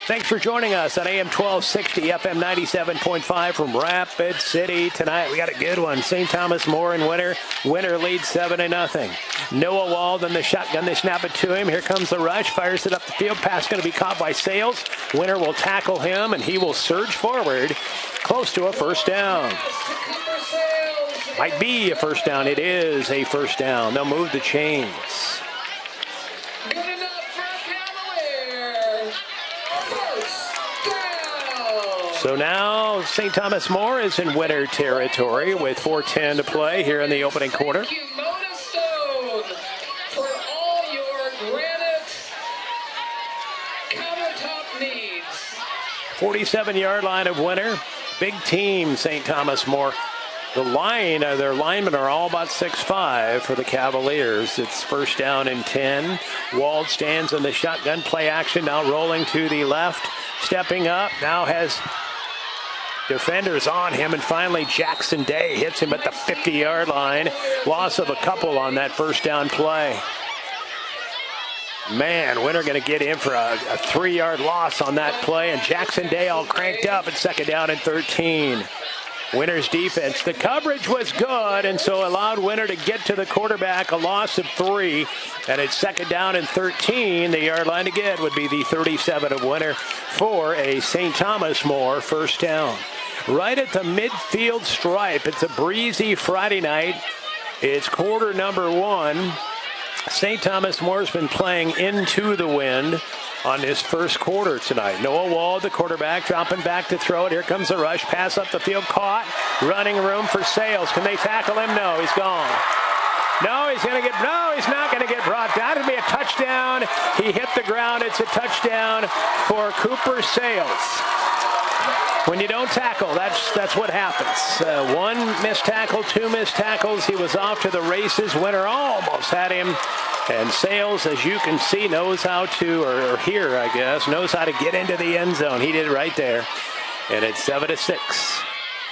Thanks for joining us on AM 1260, FM 97.5 from Rapid City. Tonight we got a good one. St. Thomas More and Winter. Winter leads 7-0. Noah Wald in the shotgun. They snap it to him. Here comes the rush. Fires it up the field. Pass going to be caught by Sales. Winter will tackle him, and he will surge forward close to a first down. Might be a first down. It is a first down. They'll move the chains. So now St. Thomas More is in Winter territory with 4:10 to play here in the opening quarter. Thank you, Mona Stone, for all your granite countertop needs. 47-yard line of Winter. Big team, St. Thomas More. The line, their linemen are all about 6'5" for the Cavaliers. It's first down and 10. Wald stands in the shotgun play action, now rolling to the left. Stepping up, now has defenders on him, and finally Jackson Day hits him at the 50-yard line. Loss of a couple on that first down play. Man, Winter going to get in for a 3-yard loss on that play, and Jackson Day all cranked up at second down and 13. Winter's defense, the coverage was good, and so allowed Winter to get to the quarterback, a loss of 3. And it's second down and 13. The yard line again would be the 37 of Winter for a St. Thomas More first down. Right at the midfield stripe. It's a breezy Friday night. It's quarter number 1. St. Thomas More's been playing into the wind on this first quarter tonight. Noah Wald, the quarterback, dropping back to throw it. Here comes the rush. Pass up the field, caught. Running room for Sales. Can they tackle him? No, he's gone. No, he's not going to get brought down. It'll be a touchdown. He hit the ground. It's a touchdown for Cooper Sales. When you don't tackle, that's what happens. One missed tackle, 2 missed tackles. He was off to the races. Winter almost had him. And Sales, as you can see, knows how to, or hear, I guess, knows how to get into the end zone. He did it right there. And it's 7-6.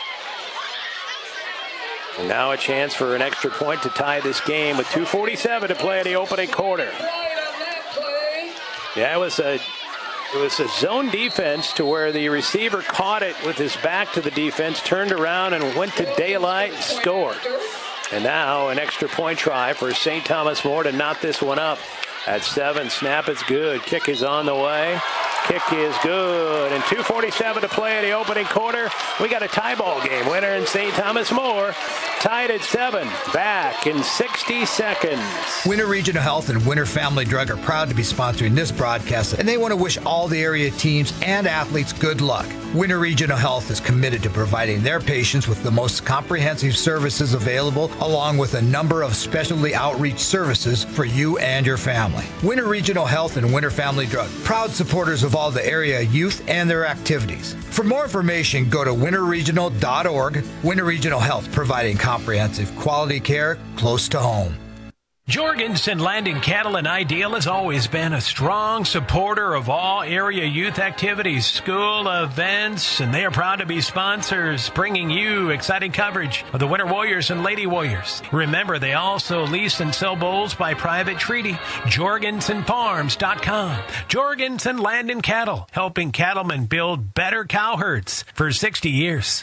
And now a chance for an extra point to tie this game with 2:47 to play in the opening quarter. Yeah, it was a zone defense to where the receiver caught it with his back to the defense, turned around and went to daylight and scored. And now an extra point try for St. Thomas More to knot this one up at 7. Snap is good. Kick is on the way. Kick is good. And 2:47 to play in the opening quarter. We got a tie ball game. Winter and St. Thomas More tied at 7. Back in 60 seconds. Winter Regional Health and Winter Family Drug are proud to be sponsoring this broadcast, and they want to wish all the area teams and athletes good luck. Winter Regional Health is committed to providing their patients with the most comprehensive services available, along with a number of specialty outreach services for you and your family. Winter Regional Health and Winter Family Drug, proud supporters of all the area youth and their activities. For more information, go to winterregional.org. Winter Regional Health, providing comprehensive quality care close to home. Jorgensen Land and Cattle and Ideal has always been a strong supporter of all area youth activities, school events, and they are proud to be sponsors, bringing you exciting coverage of the Winter Warriors and Lady Warriors. Remember, they also lease and sell bulls by private treaty. JorgensenFarms.com. Jorgensen Land and Cattle, helping cattlemen build better cow herds for 60 years.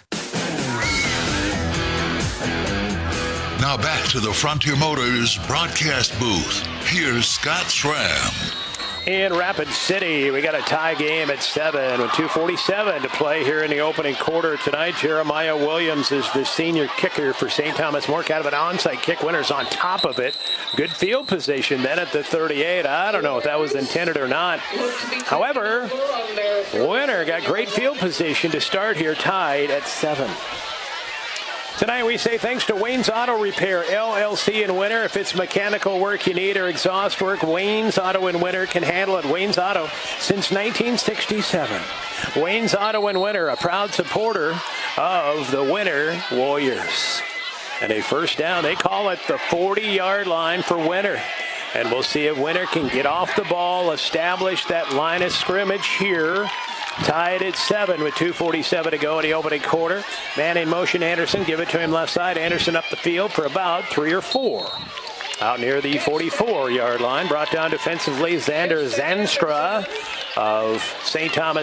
Now back to the Frontier Motors broadcast booth. Here's Scott Schramm. In Rapid City, we got a tie game at 7 with 2:47 to play here in the opening quarter tonight. Jeremiah Williams is the senior kicker for St. Thomas More. Kind of an onside kick. Winter's on top of it. Good field position then at the 38. I don't know if that was intended or not. However, Winter got great field position to start here, tied at 7. Tonight we say thanks to Wayne's Auto Repair, LLC in Winter. If it's mechanical work you need or exhaust work, Wayne's Auto in Winter can handle it. Wayne's Auto since 1967. Wayne's Auto in Winter, a proud supporter of the Winter Warriors. And a first down, they call it the 40-yard line for Winter. And we'll see if Winter can get off the ball, establish that line of scrimmage here. Tied at 7 with 2:47 to go in the opening quarter. Man in motion, Anderson. Give it to him left side. Anderson up the field for about 3 or 4. Out near the 44-yard line. Brought down defensively, Xander Zanstra of St. Thomas